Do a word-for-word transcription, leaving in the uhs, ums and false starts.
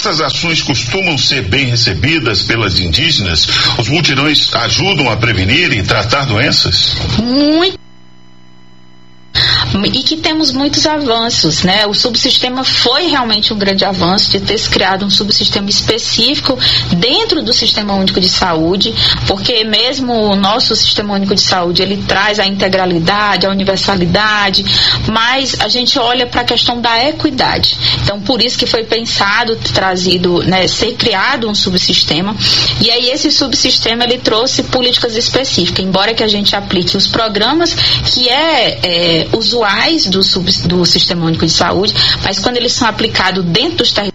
essas ações costumam ser bem recebidas pelas indígenas? Os mutirões ajudam a prevenir e tratar doenças? Muito. E que temos muitos avanços, né? O subsistema foi realmente um grande avanço de ter se criado um subsistema específico dentro do Sistema Único de Saúde, porque mesmo o nosso Sistema Único de Saúde, ele traz a integralidade, a universalidade, mas a gente olha para a questão da equidade. Então, por isso que foi pensado, trazido, né, ser criado um subsistema, e aí esse subsistema, ele trouxe políticas específicas, embora que a gente aplique os programas que é, é usuário do, sub, do Sistema Único de Saúde, mas quando eles são aplicados dentro dos territórios